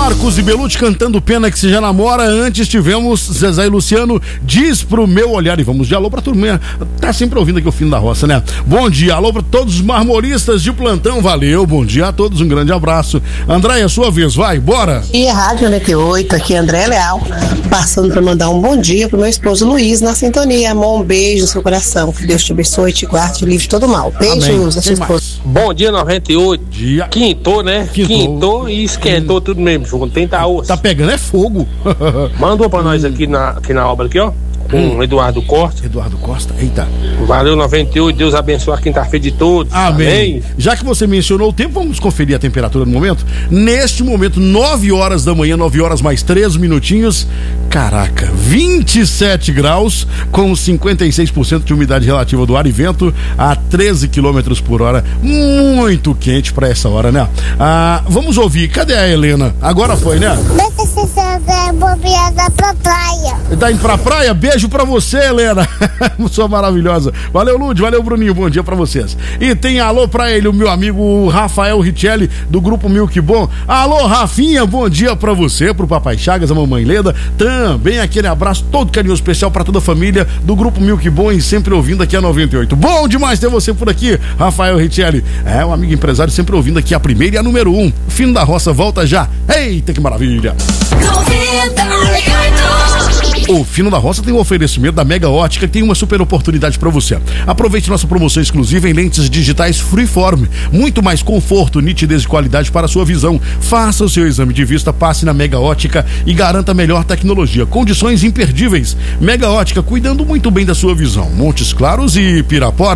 Marcos e Belucci cantando Pena Que Se Já Namora. Antes tivemos Zezé e Luciano, Diz Pro Meu Olhar. E vamos de alô pra turminha, tá sempre ouvindo aqui o Fim da Roça, né? Bom dia, alô pra todos os marmoristas de plantão, valeu, bom dia a todos, um grande abraço. André, é sua vez, vai, bora! E Rádio 98, aqui é André Leal, passando pra mandar um bom dia pro meu esposo Luiz na sintonia. Amor, um beijo no seu coração, que Deus te abençoe, te guarde, te livre de todo mal. Beijos da sua esposa. Bom dia, 98. Dia. Quintou, né? Quintou e esquentou tudo mesmo, junto. Tem osso. Tá pegando é fogo. Mandou pra nós aqui na obra, aqui, ó. Com Eduardo Costa. Eduardo Costa, eita. Valeu, 98. Deus abençoe a quinta-feira de todos. Amém. Já que você mencionou o tempo, vamos conferir a temperatura no momento. Neste momento, 9 horas da manhã, 9 horas mais 3 minutinhos. Caraca, 27 graus, com 56% de umidade relativa do ar e vento a 13 km por hora. Muito quente pra essa hora, né? Vamos ouvir. Cadê a Helena? Agora foi, né? Pra praia. Tá indo pra praia? Beijo pra você, Helena. Sua maravilhosa. Valeu, Lud, valeu, Bruninho. Bom dia pra vocês. E tem alô pra ele, o meu amigo Rafael Richelli, do grupo Milk Bom. Alô, Rafinha, bom dia pra você, pro Papai Chagas, a mamãe Leda. Também aquele abraço todo carinhoso especial pra toda a família do grupo Milk Bom e sempre ouvindo aqui a 98. Bom demais ter você por aqui, Rafael Richelli. É, um amigo empresário sempre ouvindo aqui a primeira e a número 1. Fim da Roça volta já. Eita, que maravilha. O Fino da Roça tem um oferecimento da Mega Ótica, que tem uma super oportunidade para você. Aproveite nossa promoção exclusiva em lentes digitais Freeform. Muito mais conforto, nitidez e qualidade para a sua visão. Faça o seu exame de vista, passe na Mega Ótica e garanta a melhor tecnologia. Condições imperdíveis. Mega Ótica, cuidando muito bem da sua visão. Montes Claros e Pirapora.